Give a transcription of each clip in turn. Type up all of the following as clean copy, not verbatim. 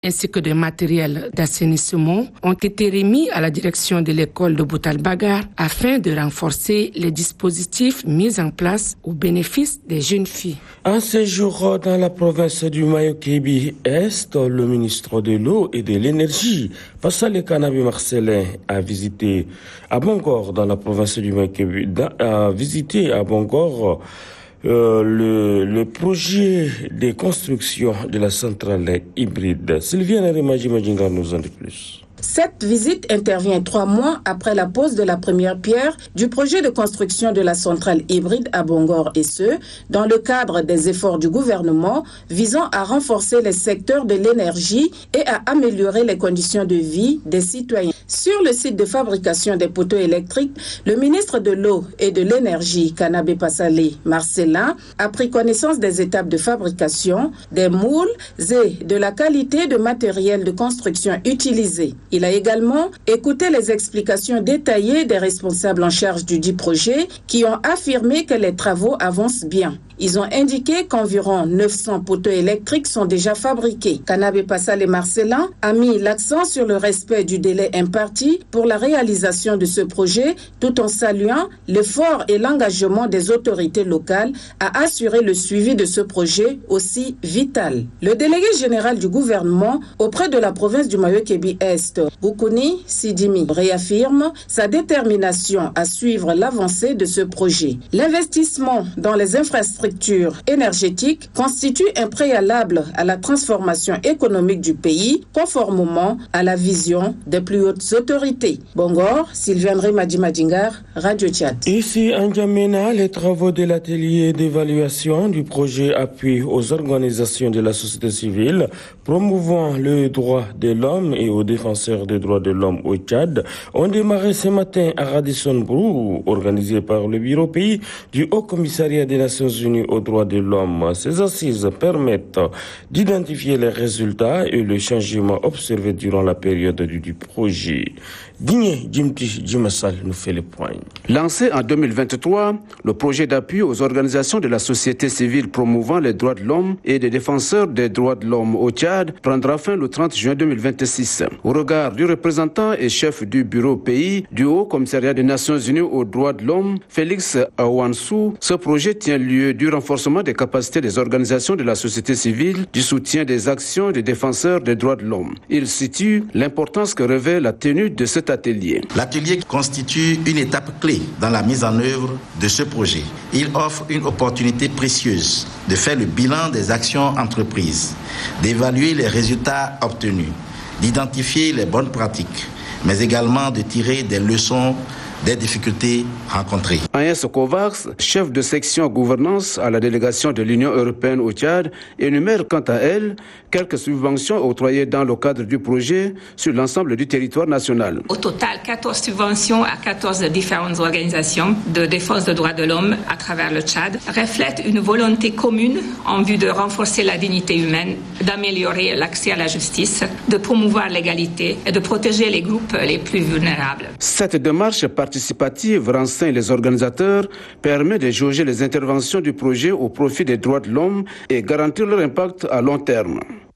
ainsi que des matériels d'assainissement ont été remis à la direction de l'école de Boutal-Bagar afin de renforcer les dispositifs mis en place au bénéfice des jeunes filles. En séjour dans la province du Mayo-Kébi-Est, le ministre de l'Eau et de l'Énergie, Passalé Kanabe Marcelin, a visité à Bongor, dans la province du Mayo-Kébi, le projet de construction de la centrale hybride. Sylviane Remaji-Madjinga nous en dit plus. Cette visite intervient 3 mois après la pose de la première pierre du projet de construction de la centrale hybride à Bongor et ce, dans le cadre des efforts du gouvernement visant à renforcer les secteurs de l'énergie et à améliorer les conditions de vie des citoyens. Sur le site de fabrication des poteaux électriques, le ministre de l'Eau et de l'Énergie, Kanabe Passalé Marcelin, a pris connaissance des étapes de fabrication, des moules et de la qualité de matériel de construction utilisé. Il a également écouté les explications détaillées des responsables en charge du dit projet qui ont affirmé que les travaux avancent bien. Ils ont indiqué qu'environ 900 poteaux électriques sont déjà fabriqués. Kanabe Passalé Marcelin a mis l'accent sur le respect du délai imparti pour la réalisation de ce projet tout en saluant l'effort et l'engagement des autorités locales à assurer le suivi de ce projet aussi vital. Le délégué général du gouvernement auprès de la province du Mayo-Kébi-Est, Boukouni Sidimi, réaffirme sa détermination à suivre l'avancée de ce projet. L'investissement dans les infrastructures énergétiques constitue un préalable à la transformation économique du pays, conformément à la vision des plus hautes autorités. Bongor, Sylviane Remaji-Madjingar, Radio Tchad. Ici, en N'Djamena, les travaux de l'atelier d'évaluation du projet appui aux organisations de la société civile promouvant le droit de l'homme et aux défenseurs des droits de l'homme au Tchad ont démarré ce matin à Radisson Blu, organisé par le Bureau pays du Haut Commissariat des Nations Unies aux droits de l'homme. Ces assises permettent d'identifier les résultats et le changement observé durant la période du projet. Digné Jimti Jimassal nous fait le point. Lancé en 2023, le projet d'appui aux organisations de la société civile promouvant les droits de l'homme et des défenseurs des droits de l'homme au Tchad prendra fin le 30 juin 2026. Au regard du représentant et chef du bureau pays du Haut Commissariat des Nations Unies aux droits de l'homme, Félix Awansou, ce projet tient lieu du renforcement des capacités des organisations de la société civile, du soutien des actions des défenseurs des droits de l'homme. Il situe l'importance que revêt la tenue de cet atelier. L'atelier constitue une étape clé dans la mise en œuvre de ce projet. Il offre une opportunité précieuse de faire le bilan des actions entreprises, d'évaluer les résultats obtenus, d'identifier les bonnes pratiques, mais également de tirer des leçons des difficultés rencontrées. Agnès Kovacs, chef de section gouvernance à la délégation de l'Union européenne au Tchad, énumère quant à elle quelques subventions octroyées dans le cadre du projet sur l'ensemble du territoire national. Au total, 14 subventions à 14 différentes organisations de défense des droits de l'homme à travers le Tchad reflètent une volonté commune en vue de renforcer la dignité humaine, d'améliorer l'accès à la justice, de promouvoir l'égalité et de protéger les groupes les plus vulnérables. Cette démarche participative, renseigne les organisateurs, permet de jauger les interventions du projet au profit des droits de l'homme et garantir leur impact à long terme.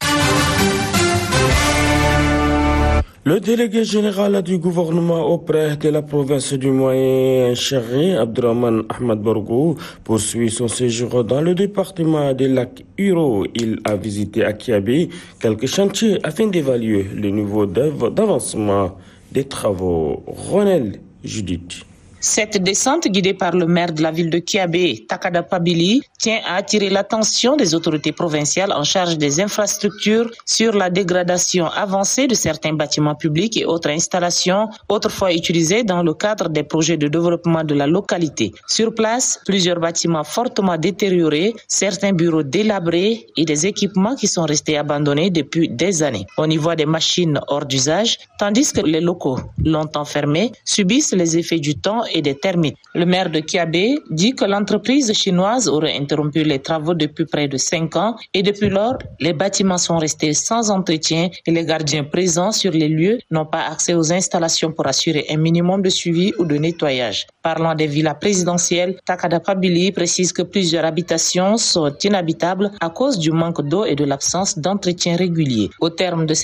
Le délégué général du gouvernement auprès de la province du Moyen-Chéri, Abdurrahman Ahmad Borgou, poursuit son séjour dans le département des lacs Huro. Il a visité à Kiabé quelques chantiers afin d'évaluer le niveau d'avancement des travaux. Ronel Judith. Cette descente guidée par le maire de la ville de Kiabé, Takada Pabili, tient à attirer l'attention des autorités provinciales en charge des infrastructures sur la dégradation avancée de certains bâtiments publics et autres installations autrefois utilisés dans le cadre des projets de développement de la localité. Sur place, plusieurs bâtiments fortement détériorés, certains bureaux délabrés et des équipements qui sont restés abandonnés depuis des années. On y voit des machines hors d'usage, tandis que les locaux, longtemps fermés, subissent les effets du temps et des termites. Le maire de Kiabé dit que l'entreprise chinoise aurait interrompu les travaux depuis près de 5 ans et depuis lors, les bâtiments sont restés sans entretien et les gardiens présents sur les lieux n'ont pas accès aux installations pour assurer un minimum de suivi ou de nettoyage. Parlant des villas présidentielles, Takada Pabili précise que plusieurs habitations sont inhabitables à cause du manque d'eau et de l'absence d'entretien régulier. Au terme de